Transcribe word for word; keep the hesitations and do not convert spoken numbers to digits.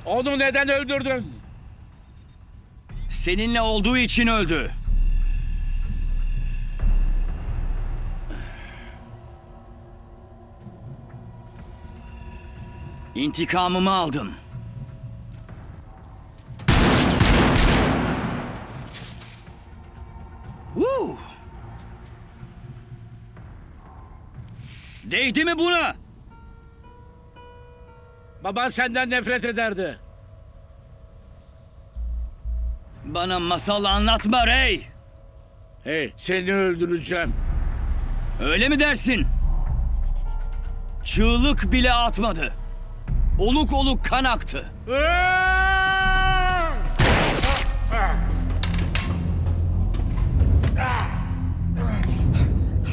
Onu neden öldürdün? Seninle olduğu için öldü. İntikamımı aldım. Woo! Değdi mi buna? Baban senden nefret ederdi. Bana masal anlatma Ray. Hey, seni öldüreceğim. Öyle mi dersin? Çığlık bile atmadı. Oluk oluk kan aktı. Aa!